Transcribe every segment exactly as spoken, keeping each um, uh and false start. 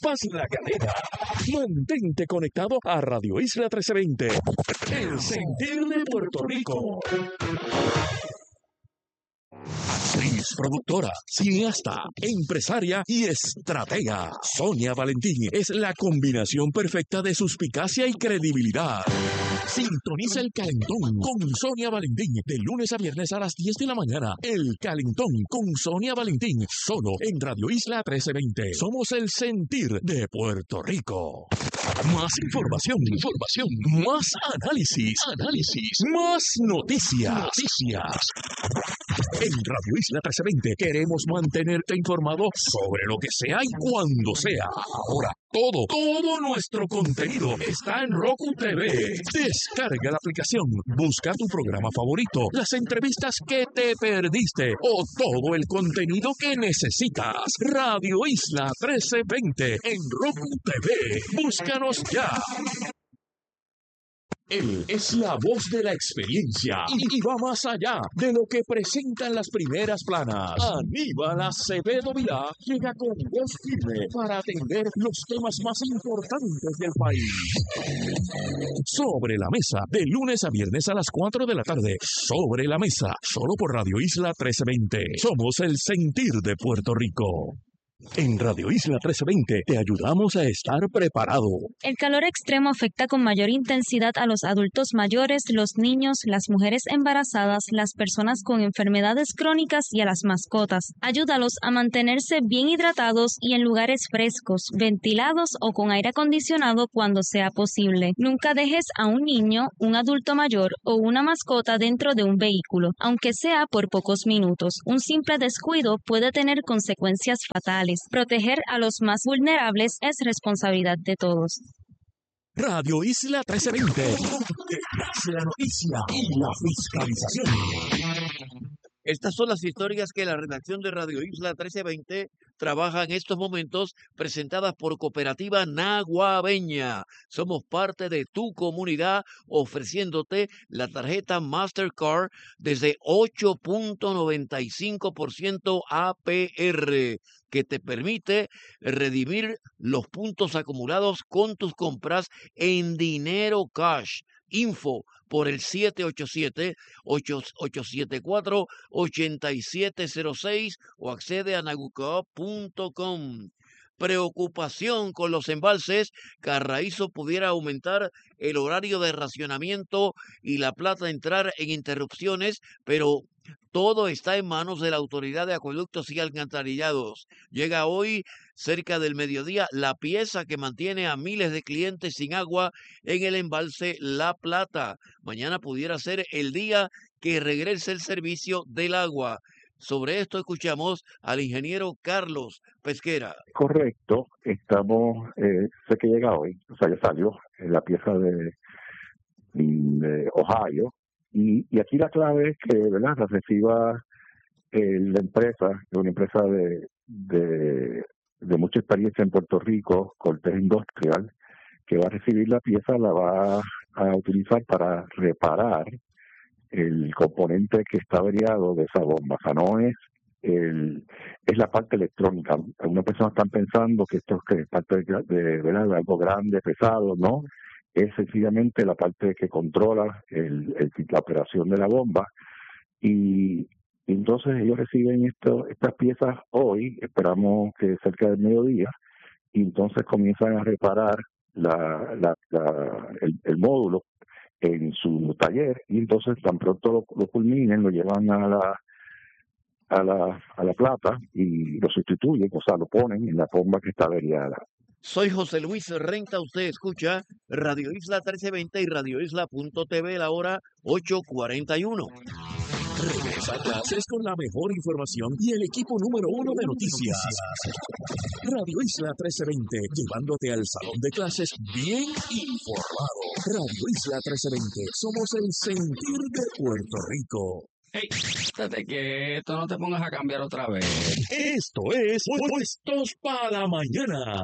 rompas la cadena. Mantente conectado a Radio Isla trece veinte, el sentir de Puerto Rico. Actriz, productora, cineasta, empresaria y estratega. Sonia Valentín es la combinación perfecta de suspicacia y credibilidad. Sintoniza El Calentón con Sonia Valentín de lunes a viernes a las diez de la mañana. El Calentón con Sonia Valentín, solo en Radio Isla trece veinte. Somos el sentir de Puerto Rico. Más información, información, más análisis, análisis, más noticias, noticias. En Radio Isla trece veinte queremos mantenerte informado sobre lo que sea y cuando sea. Ahora, todo, todo nuestro contenido está en Roku T V. Descarga la aplicación, busca tu programa favorito, las entrevistas que te perdiste o todo el contenido que necesitas. Radio Isla trece veinte en Roku T V. Búscanos ya. Él es la voz de la experiencia y, y va más allá de lo que presentan las primeras planas. Aníbal Acevedo Vilá llega con voz firme para atender los temas más importantes del país. Sobre la mesa, de lunes a viernes a las cuatro de la tarde. Sobre la mesa, solo por Radio Isla trece veinte. Somos el sentir de Puerto Rico. En Radio Isla trece veinte te ayudamos a estar preparado. El calor extremo afecta con mayor intensidad a los adultos mayores, los niños, las mujeres embarazadas, las personas con enfermedades crónicas y a las mascotas. Ayúdalos a mantenerse bien hidratados y en lugares frescos, ventilados o con aire acondicionado cuando sea posible. Nunca dejes a un niño, un adulto mayor o una mascota dentro de un vehículo, aunque sea por pocos minutos. Un simple descuido puede tener consecuencias fatales. Proteger a los más vulnerables es responsabilidad de todos. Radio Isla trece veinte, donde nace la noticia y la fiscalización. Estas son las historias que la redacción de Radio Isla trece veinte trabaja en estos momentos, presentadas por Cooperativa Naguabeña. Somos parte de tu comunidad, ofreciéndote la tarjeta Mastercard desde ocho punto noventa y cinco por ciento A P R, que te permite redimir los puntos acumulados con tus compras en dinero cash. Info por el siete ocho siete, ocho siete cuatro, ocho siete cero seis o accede a nagucoop punto com. Preocupación con los embalses. Carraízo pudiera aumentar el horario de racionamiento y La Plata entrar en interrupciones, pero todo está en manos de la Autoridad de Acueductos y Alcantarillados. Llega hoy, cerca del mediodía, la pieza que mantiene a miles de clientes sin agua en el embalse La Plata. Mañana pudiera ser el día que regrese el servicio del agua. Sobre esto escuchamos al ingeniero Carlos Pesquera. Correcto, estamos, eh, sé que llega hoy, o sea, ya salió en la pieza de, de Ohio, y, y aquí la clave es que, ¿verdad?, la reciba eh, la empresa, una empresa de, de, de mucha experiencia en Puerto Rico, Cortés Industrial, que va a recibir la pieza, la va a utilizar para reparar el componente que está averiado de esa bomba. O sea, no es el es la parte electrónica. Algunas personas están pensando que esto es que es parte de, de, de algo grande, pesado, ¿no? Es sencillamente la parte que controla el, el, la operación de la bomba. Y entonces ellos reciben esto, estas piezas hoy, esperamos que cerca del mediodía, y entonces comienzan a reparar la, la, la el, el módulo en su taller, y entonces tan pronto lo, lo culminen, lo llevan a la a la a la plata y lo sustituyen, o sea, lo ponen en la bomba que está averiada. Soy José Luis Renta, usted escucha Radio Isla trece veinte y Radio Isla punto t v, la hora ocho cuarenta y uno. Regresa a clases con la mejor información y el equipo número uno de noticias. Radio Isla trece veinte, llevándote al salón de clases bien informado. Radio Isla trece veinte, somos el sentir de Puerto Rico. Hey, estate quieto, no te pongas a cambiar otra vez. Esto es Puestos para la Mañana.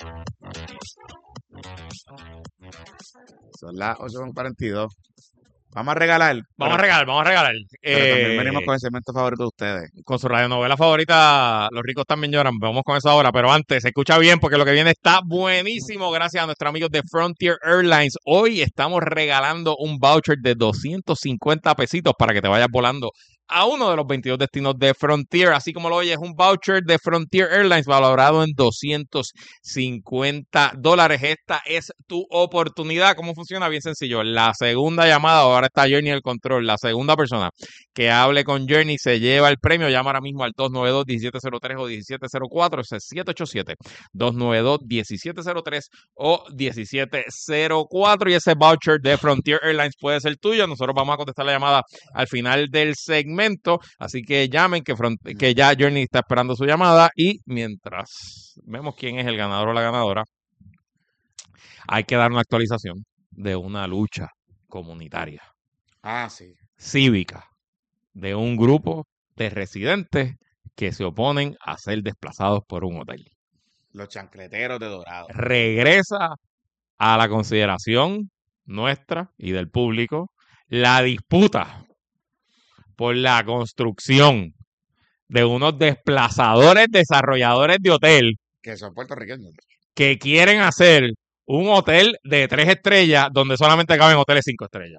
Son las ocho cuarenta y dos. Vamos a regalar. Vamos pero, a regalar, vamos a regalar. pero también Eh, venimos con el segmento favorito de ustedes. con su radionovela favorita, Los ricos también lloran. Vamos con eso ahora, pero antes, se escucha bien porque lo que viene está buenísimo gracias a nuestros amigos de Frontier Airlines. Hoy estamos regalando un voucher de doscientos cincuenta pesitos para que te vayas volando a uno de los veintidós destinos de Frontier, así como lo oyes, un voucher de Frontier Airlines valorado en doscientos cincuenta dólares. Esta es tu oportunidad. ¿Cómo funciona? Bien sencillo. La segunda llamada, ahora está Journey el control, la segunda persona que hable con Journey se lleva el premio. Llama ahora mismo al dos nueve dos, uno siete cero tres o diecisiete cero cuatro, ese es siete ocho siete, dos nueve dos, diecisiete cero tres o diecisiete cero cuatro, y ese voucher de Frontier Airlines puede ser tuyo. Nosotros vamos a contestar la llamada al final del segmento, así que llamen, que, front, que ya Journey está esperando su llamada, y mientras vemos quién es el ganador o la ganadora, hay que dar una actualización de una lucha comunitaria, Ah, sí. cívica, de un grupo de residentes que se oponen a ser desplazados por un hotel. Los chancleteros de Dorado. Regresa a la consideración nuestra y del público la disputa por la construcción de unos desplazadores desarrolladores de hotel Que son puertorriqueños. que quieren hacer un hotel de tres estrellas donde solamente caben hoteles cinco estrellas.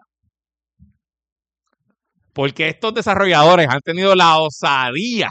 Porque estos desarrolladores han tenido la osadía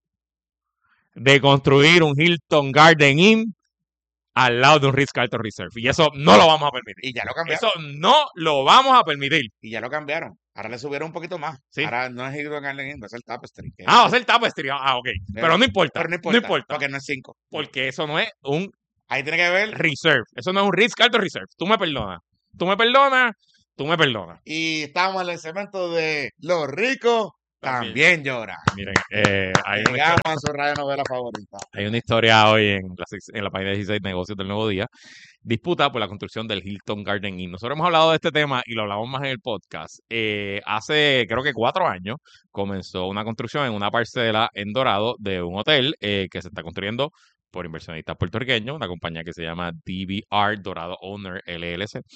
de construir un Hilton Garden Inn al lado de un Ritz-Carlton Reserve. Y eso no lo vamos a permitir. Y ya lo cambiaron. Eso no lo vamos a permitir. Y ya lo cambiaron. Ahora le subieron un poquito más. Sí. Ahora no es Hilton Garden Inn, va a ser Tapestry. que Ah, va a es- ser Tapestry. Ah, ok. Pero no importa. Pero no importa. No importa. Porque no es cinco. Porque eso no es un Ahí tiene que ver. Reserve. Eso no es un Ritz-Carlton Reserve. Tú me perdonas. Tú me perdonas. Tú me perdonas. Y estamos en el segmento de Los ricos También. también lloran. Miren, eh, hay, una Llegamos historia, a su radionovela favorita. hay una historia hoy en la, sec- en la página dieciséis, Negocios del Nuevo Día. Disputa por la construcción del Hilton Garden Inn. Nosotros hemos hablado de este tema y lo hablamos más en el podcast. Eh, hace, creo que cuatro años, comenzó una construcción en una parcela en Dorado de un hotel eh, que se está construyendo por inversionistas puertorriqueños, una compañía que se llama D V R Dorado Owner L L C.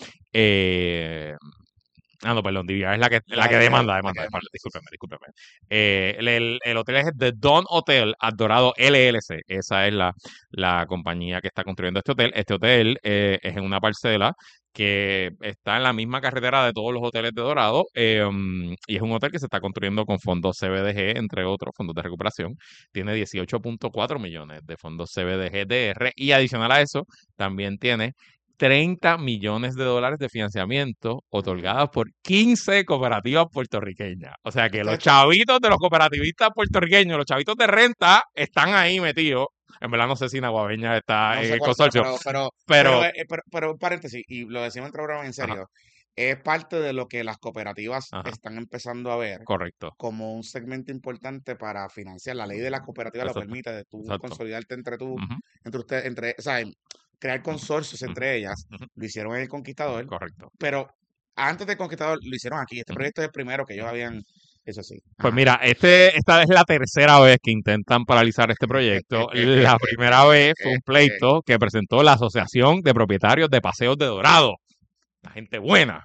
Eh, Ah, no, perdón, D V R es la que, la La que que- demanda, la demanda, que demanda, discúlpeme, discúlpeme. Eh, el, el- el hotel es The Don Hotel at Dorado L L C, esa es la, la compañía que está construyendo este hotel. Este hotel eh, es en una parcela que está en la misma carretera de todos los hoteles de Dorado, eh, um, y es un hotel que se está construyendo con fondos C B D G, entre otros fondos de recuperación. Tiene dieciocho punto cuatro millones de fondos C B D G D R, y adicional a eso, también tiene treinta millones de dólares de financiamiento otorgados por quince cooperativas puertorriqueñas. O sea que los chavitos de los cooperativistas puertorriqueños, los chavitos de renta, están ahí metidos. En verdad no sé si Naguabeña está No en sé el cuál sea, consorcio, pero, pero, pero, pero, eh, pero, pero paréntesis, y lo decimos entre broma en serio, es parte de lo que las cooperativas Ajá. están empezando a ver correcto. como un segmento importante para financiar. La ley de las cooperativas lo Exacto. permite, de tú Exacto. consolidarte entre tú, Ujú, entre ustedes, entre, o sea, crear consorcios Ujú. entre ellas. Ujú. Lo hicieron en el Conquistador, correcto. pero antes del Conquistador lo hicieron aquí. Este Ujú. proyecto es el primero que ellos habían hecho así. Pues Ajá. mira, este, esta es la tercera vez que intentan paralizar este proyecto. La primera vez fue un pleito que presentó la Asociación de Propietarios de Paseos de Dorado. La gente buena.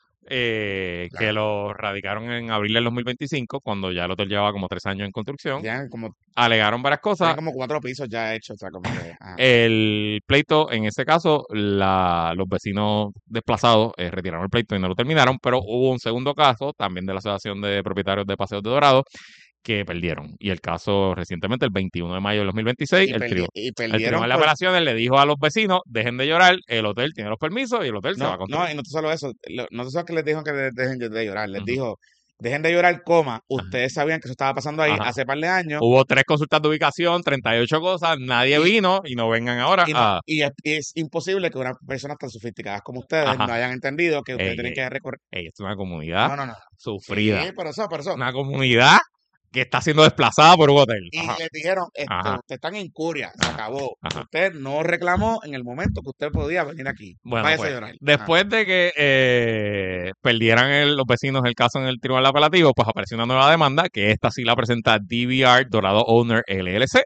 eh, que lo radicaron en abril del dos mil veinticinco, cuando ya el hotel llevaba como tres años en construcción. Ya como, Alegaron varias cosas. tienen como cuatro pisos ya hechos. O sea, como que, ajá. El pleito, en ese caso, la, los vecinos desplazados eh, retiraron el pleito y no lo terminaron, pero hubo un segundo caso, también de la Asociación de Propietarios de Paseos de Dorado, que perdieron. Y el caso recientemente, el veintiuno de mayo del dos mil veintiséis, y, el, perdi- tri- y el perdieron Tribunal de por- Apelaciones le dijo a los vecinos, dejen de llorar, el hotel tiene los permisos y el hotel se va a No, construir. no, y no solo eso, lo- no solo que les dijo que de- dejen de llorar, les Ujú. dijo, dejen de llorar, coma, ustedes sabían que eso estaba pasando ahí Ajá. hace par de años, Hubo tres consultas de ubicación, treinta y ocho cosas, nadie Y- vino y no vengan ahora. y, no- a- y es, y es imposible que unas personas tan sofisticadas como ustedes Ajá. no hayan entendido que ustedes Ey, tienen ey. que recorrer. Ey, esto es una comunidad No, no, no. sufrida. Sí, pero eso, pero eso. Una comunidad que está siendo desplazada por un hotel. Y Ajá. le dijeron, este, Ajá. usted está en incuria, se acabó. Ajá. Usted no reclamó en el momento que usted podía venir aquí. Bueno, Váyase pues, a llorar. Ajá. después de que eh, perdieran el- los vecinos el caso en el tribunal apelativo, pues apareció una nueva demanda, que esta sí la presenta D V R Dorado Owner L L C,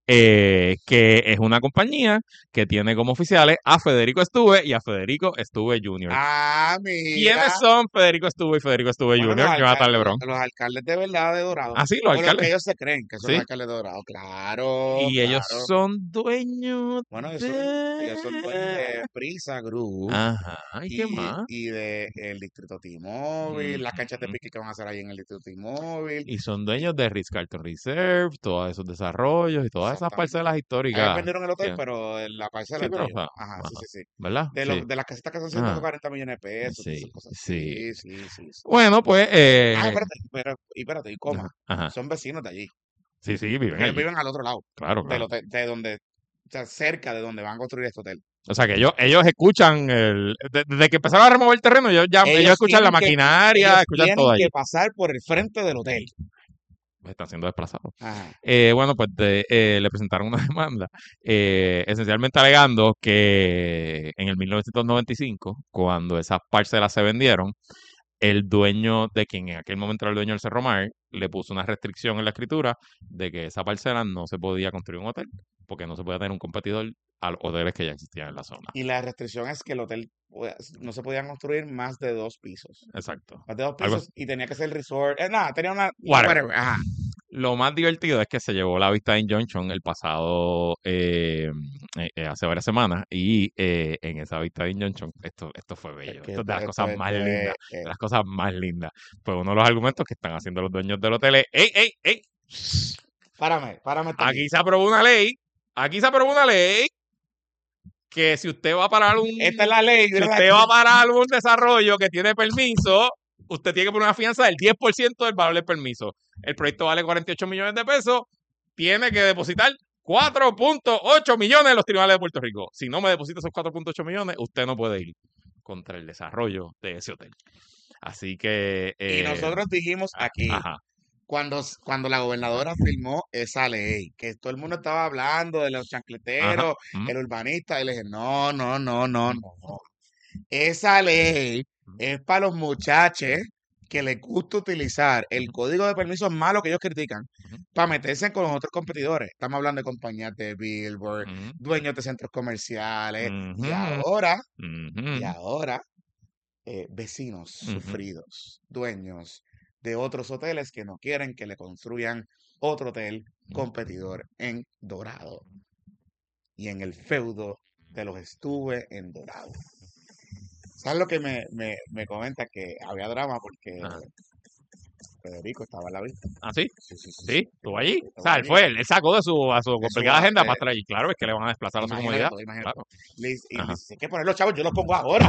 eh, que es una compañía que tiene como oficiales a Federico Estuve y a Federico Estuve junior Ah, mira. ¿Quiénes son Federico Estuve y Federico Estuve Bueno, junior? los, Jonathan alcaldes, Lebrón. los alcaldes de verdad de Dorado. Ah, sí, los O los que alcaldes. ellos se creen que son Sí. los alcaldes de Dorado. Claro, Y ellos claro. son dueños Bueno, ellos son, ellos son dueños de... de Prisa Group Ajá, ¿y qué y, más? y de el Distrito T-Mobile, las canchas de Ujú. pique que van a hacer ahí en el Distrito T-Mobile. Y son dueños de Ritz-Carlton Reserve, todos esos desarrollos y todas esas Exactamente. parcelas Ellos históricas. vendieron el hotel, que- pero en la parcela Sí, es de pero, ellos. o sea, Ajá, sí, ajá, sí, sí. ¿verdad? De, Sí. los, de las casitas que son ciento Ajá. cuarenta millones de pesos, todas Sí, esas cosas. sí. Sí, sí, sí. sí. Bueno, pues, Ah, eh, espérate, pero, y espérate, y coma. ajá. Son vecinos de allí. Sí, sí, viven Porque ellos allí. viven al otro lado, Claro, del claro. hotel, de donde, o sea, cerca de donde van a construir este hotel. O sea, que ellos, ellos escuchan, el, de- desde que empezaron a remover el terreno, ellos ya ellos, Ellos escuchan la tienen que- maquinaria, Ellos escuchan tienen todo allí. que pasar por el frente del hotel. Están siendo desplazados. Ajá. Eh, bueno, pues de- eh, le presentaron una demanda, eh, esencialmente alegando que en el mil novecientos noventa y cinco, cuando esas parcelas se vendieron, el dueño de quien en aquel momento era el dueño del Cerro Mar, le puso una restricción en la escritura de que esa parcela no se podía construir un hotel, porque no se podía tener un competidor a los hoteles que ya existían en la zona. Y la restricción es que el hotel pues, no se podían construir más de dos pisos. Exacto. Más de dos Algo pisos y tenía que ser resort. Eh, nada, tenía una. Whatever. whatever, Ajá. Lo más divertido es que se llevó la vista en Junction el pasado, eh, eh, eh, hace varias semanas, y eh, en esa vista en Junction, esto, esto fue bello. que Esto es de las esto- cosas esto más es, lindas, eh, de las cosas más lindas. Pues uno de los argumentos que están haciendo los dueños del hotel es, ¡ey, ey, ey! Párame, párame. esta Aquí se aprobó una ley, aquí se aprobó una ley que si usted va a parar un, Esta es la ley. si mira usted aquí. va a parar un desarrollo que tiene permiso, usted tiene que poner una fianza del diez por ciento del valor del permiso. El proyecto vale cuarenta y ocho millones de pesos, tiene que depositar cuatro punto ocho millones en los tribunales de Puerto Rico. Si no me deposita esos cuatro punto ocho millones, usted no puede ir contra el desarrollo de ese hotel. Así que... Y eh, nosotros dijimos aquí, Ajá. cuando, cuando la gobernadora firmó esa ley, que todo el mundo estaba hablando de los chancleteros, Ajá. Ujú. el urbanista, y le dije, no, no, no, no, no. Esa ley es para los muchachos que les gusta utilizar el código de permisos malo que ellos critican Ujú. para meterse con los otros competidores. Estamos hablando de compañías de billboard, Ujú. dueños de centros comerciales, y Ujú. ahora, Ujú. y ahora, eh, vecinos Ujú. sufridos, dueños de otros hoteles que no quieren que le construyan otro hotel competidor en Dorado y en el feudo de los Estuve en Dorado. ¿Sabes lo que me, me, me comenta? Que había drama porque Ajá. Federico estaba a la vista. ¿Ah, sí? Sí, sí, sí. Sí, estuvo allí. O Estaba sea, él allí. fue, él, él sacó de su, a su complicada va- agenda eh, para estar allí. Claro, es que le van a desplazar a su Imagínate comodidad. tú, imagínate Claro. tú. Le dice- y Ajá. le dice, hay que poner los chavos, yo los pongo ahora.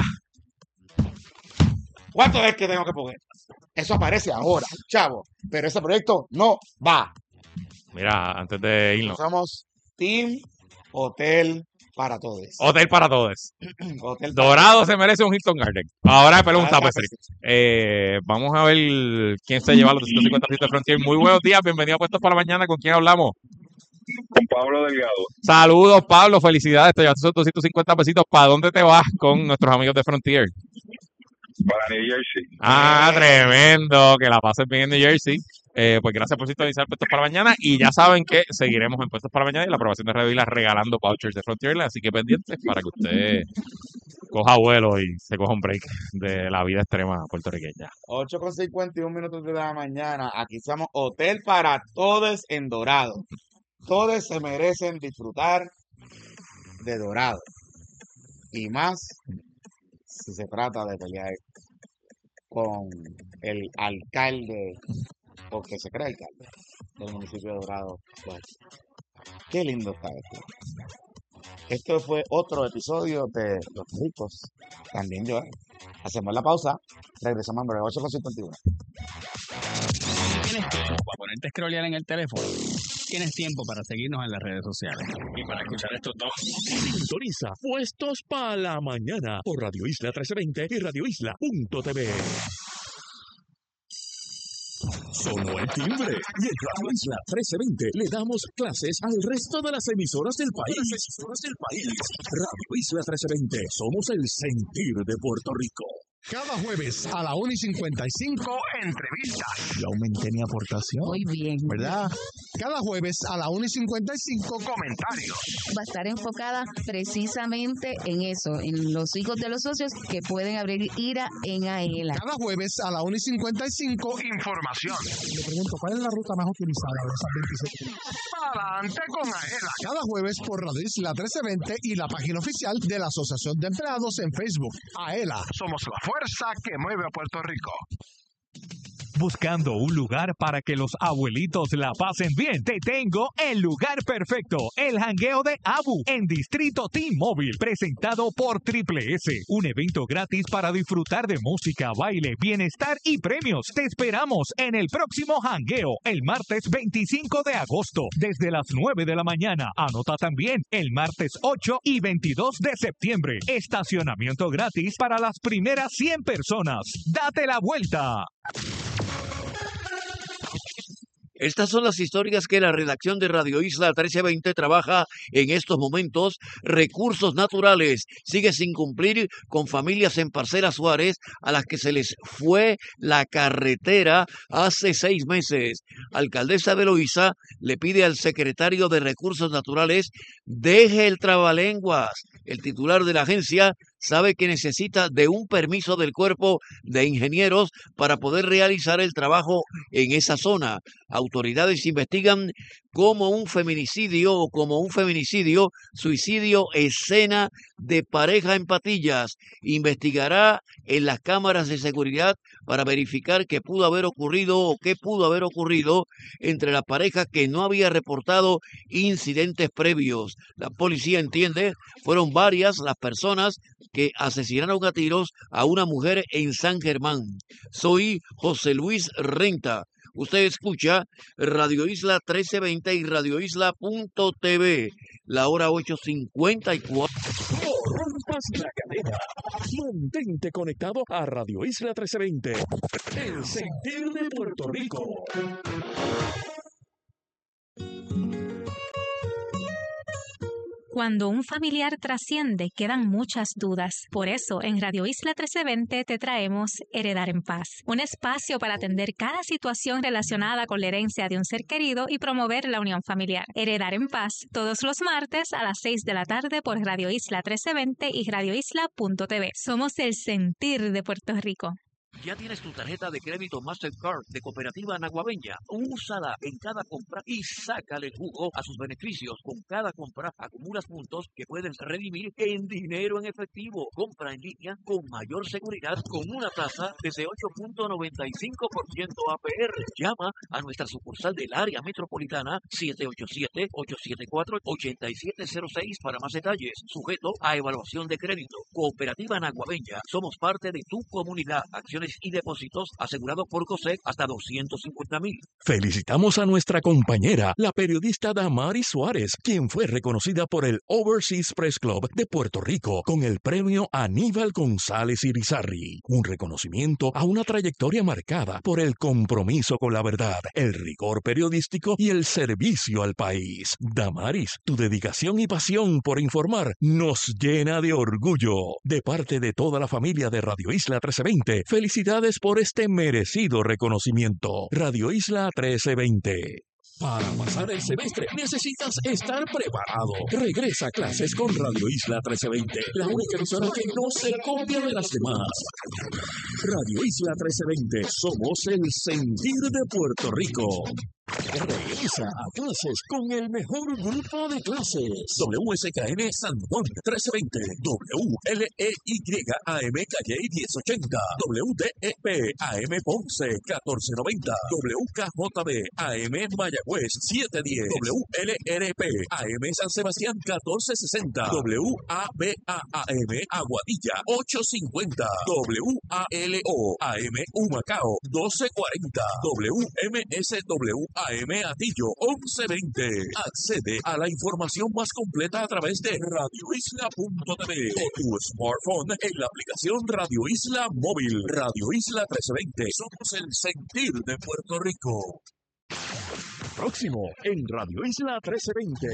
¿Cuánto es que tengo que poner? Eso aparece ahora, chavo. Pero ese proyecto no va. Mira, antes de irnos, Somos Team Hotel para Todos. hotel para todos. Hotel para Dorado se merece un Hilton Garden. Ahora me pregunta, Todos. pues, eh, vamos a ver quién se lleva los doscientos cincuenta pesitos de Frontier. Muy buenos días, bienvenido a Puestos para la Mañana. ¿Con quién hablamos? Con Pablo Delgado. Saludos, Pablo, felicidades. Te llevaste esos doscientos cincuenta pesitos. ¿Para dónde te vas con nuestros amigos de Frontier? Para New Jersey. Ah, tremendo, que la pases bien en New Jersey. Eh, pues gracias por sintonizar Puestos para Mañana. Y ya saben que seguiremos en Puestos para Mañana y la aprobación de Radio Isla regalando vouchers de Frontier. Así que pendientes para que usted coja vuelo y se coja un break de la vida extrema puertorriqueña. ocho con cincuenta y uno minutos de la mañana. Aquí estamos Hotel para Todos en Dorado. Todos se merecen disfrutar de Dorado. Y más si se trata de pelear con el alcalde, o que se cree alcalde, del municipio de Dorado. Pues, qué lindo está esto. Esto fue otro episodio de Los Ricos También Lloran. Hacemos la pausa, regresamos en breve, ocho con cincuenta y uno. ¿Tienes tiempo para ponerte a scrollear en el teléfono? Tienes tiempo para seguirnos en las redes sociales y para escuchar estos dos. Sintoniza Puestos para la Mañana por Radio Isla trece veinte y radio isla punto t v. Sonó el timbre y en Radio Isla trece veinte le damos clases al resto de las emisoras del país. Las emisoras del país. Radio Isla trece veinte, somos el sentir de Puerto Rico. Cada jueves a la una y cincuenta y cinco, entrevistas. Yo aumenté mi aportación. Muy bien. ¿Verdad? Cada jueves a la una y cincuenta y cinco, comentarios. Va a estar enfocada precisamente en eso, en los hijos de los socios que pueden abrir IRA en AELA. Cada jueves a la una y cincuenta y cinco, información. Le pregunto, ¿cuál es la ruta más utilizada de esas veintisiete? Adelante con AELA. Cada jueves por Radio Isla trece veinte y la página oficial de la Asociación de Empleados en Facebook. AELA, somos la fuerza que mueve a Puerto Rico. Buscando un lugar para que los abuelitos la pasen bien, te tengo el lugar perfecto, el jangueo de Abu en Distrito T-Mobile, presentado por Triple S, un evento gratis para disfrutar de música, baile, bienestar y premios. Te esperamos en el próximo jangueo, el martes veinticinco de agosto, desde las nueve de la mañana. Anota también el martes ocho y veintidós de septiembre. Estacionamiento gratis para las primeras cien personas. ¡Date la vuelta! Estas son las historias que la redacción de Radio Isla trece veinte trabaja en estos momentos. Recursos Naturales sigue sin cumplir con familias en Parcela Suárez a las que se les fue la carretera hace seis meses. Alcaldesa de Loíza le pide al secretario de Recursos Naturales deje el trabalenguas. El titular de la agencia sabe que necesita de un permiso del cuerpo de ingenieros para poder realizar el trabajo en esa zona. Autoridades investigan como un feminicidio o como un feminicidio, suicidio, escena de pareja en Patillas. Investigará en las cámaras de seguridad para verificar qué pudo haber ocurrido o qué pudo haber ocurrido entre la pareja que no había reportado incidentes previos. La policía entiende, fueron varias las personas que asesinaron a tiros a una mujer en San Germán. Soy José Luis Renta. Usted escucha Radio Isla trece veinte y Radio Isla punto t v. La hora ocho cincuenta y cuatro. No rompas la cadena. Mantente conectado a Radio Isla trece veinte. El sentir de Puerto Rico. Cuando un familiar trasciende, quedan muchas dudas. Por eso, en Radio Isla trece veinte te traemos Heredar en Paz, un espacio para atender cada situación relacionada con la herencia de un ser querido y promover la unión familiar. Heredar en Paz, todos los martes a las seis de la tarde por Radio Isla trece veinte y Radio Isla punto t v. Somos el sentir de Puerto Rico. Ya tienes tu tarjeta de crédito Mastercard de Cooperativa Naguabeña. Úsala en cada compra y sácale jugo a sus beneficios. Con cada compra acumulas puntos que puedes redimir en dinero en efectivo. Compra en línea con mayor seguridad con una tasa desde ocho punto noventa y cinco por ciento A P R. Llama a nuestra sucursal del área metropolitana siete ocho siete, ocho siete cuatro, ocho siete cero seis para más detalles. Sujeto a evaluación de crédito. Cooperativa Naguabeña. Somos parte de tu comunidad. Acciones y depósitos asegurados por COSEC hasta doscientos cincuenta mil. Felicitamos a nuestra compañera, la periodista Damaris Suárez, quien fue reconocida por el Overseas Press Club de Puerto Rico con el premio Aníbal González Irizarry. Un reconocimiento a una trayectoria marcada por el compromiso con la verdad, el rigor periodístico y el servicio al país. Damaris, tu dedicación y pasión por informar nos llena de orgullo. De parte de toda la familia de Radio Isla trece veinte, felicidades por este merecido reconocimiento. Radio Isla trece veinte. Para pasar el semestre necesitas estar preparado. Regresa a clases con Radio Isla trece veinte, la única emisora que no se copia de las demás. Radio Isla trece veinte, somos el sentir de Puerto Rico. Regresa a clases con el mejor grupo de clases. W S K N San Juan trece veinte, W L E Y A M Calle diez ochenta, W D E P A M Ponce catorce noventa, W K J B A M Mayagüez siete diez, W L R P A M San Sebastián catorce sesenta, W A B A A M Aguadilla ocho cincuenta, W A L O A M Humacao doce cuarenta, W M S W A M M Atillo once veinte. Accede a la información más completa a través de radio isla punto t v o tu smartphone en la aplicación Radio Isla Móvil. Radio Isla trescientos veinte. Somos el sentir de Puerto Rico. Próximo en Radio Isla trescientos veinte.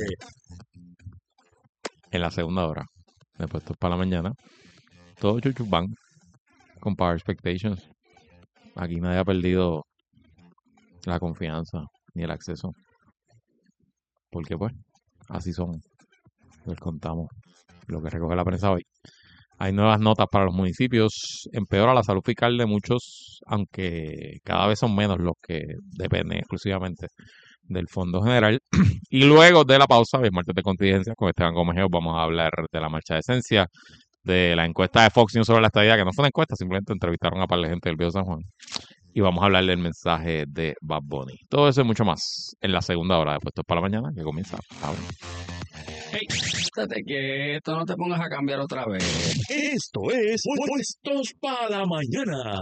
En la segunda hora, de Puestos para la Mañana, todo chuchupán con Power Expectations. Aquí nadie ha perdido la confianza ni el acceso. Porque pues, así son. Les contamos lo que recoge la prensa hoy. Hay nuevas notas para los municipios. Empeora la salud fiscal de muchos, aunque cada vez son menos los que dependen exclusivamente del Fondo General. Y luego de la pausa, el martes de contingencia, con Esteban Gómez, vamos a hablar de la marcha de esencia, de la encuesta de Fox News sobre la estadía, que no fue una encuesta, simplemente entrevistaron a par de gente del Viejo San Juan. Y vamos a hablar del mensaje de Bad Bunny. Todo eso y mucho más en la segunda hora de Puestos para la Mañana, que comienza ahora. Hey, quítate quieto, no te pongas a cambiar otra vez. Esto es Puestos para la Mañana.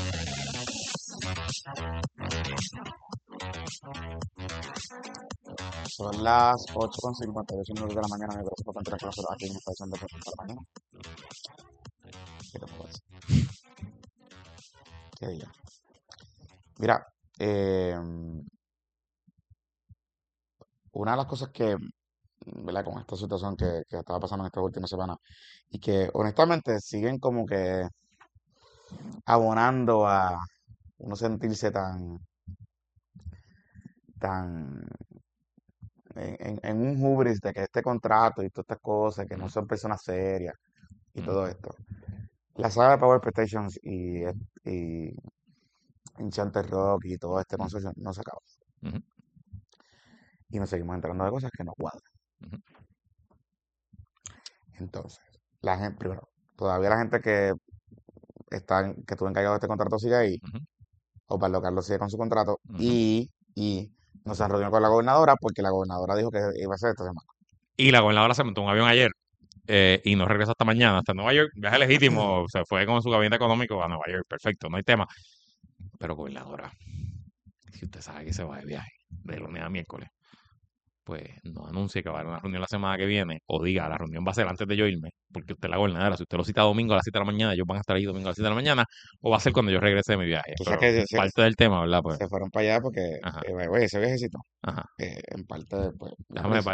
Son las ocho con cincuenta y ocho minutos de la mañana. Me preocupa entre nosotros aquí en esta edición de Puestos para la Mañana. ¿Qué te puedo decir? ¿Qué día? Mira, eh, una de las cosas que, ¿verdad? Con esta situación que, que estaba pasando en esta última semana y que honestamente siguen como que abonando a uno sentirse tan, tan en, en- en un hubris de que este contrato y todas estas cosas, que no son personas serias y todo esto. La saga de Power Expectations y, y Enchanted Rock y todo este consorcio no se acaba. Ujú, Y nos seguimos enterando de cosas que no cuadran. ujú, Entonces, la gente, primero, todavía la gente que está en- que estuvo encargado de este contrato sigue ahí. ujú, Osvaldo Carlos sigue con su contrato. ujú. Y, y no se reunió con la gobernadora porque la gobernadora dijo que iba a ser esta semana. Y la gobernadora se montó en un avión ayer eh, y no regresa hasta mañana, hasta Nueva York. Viaje legítimo, se fue con su gabinete económico a Nueva York. Perfecto, no hay tema. Pero gobernadora, si usted sabe que se va de viaje de lunes a miércoles, pues no anuncie que va a haber una reunión la semana que viene o diga la reunión va a ser antes de yo irme, porque usted es la gobernadora. Si usted lo cita domingo a las siete de la mañana, ellos van a estar ahí domingo a las siete de la mañana, o va a ser cuando yo regrese de mi viaje. Tú sabes Pero que se, parte del tema, ¿verdad? Pues, se fueron para allá porque, ajá, eh, oye, ese viajecito, ajá. eh, en parte, pues, la Déjame, prisa.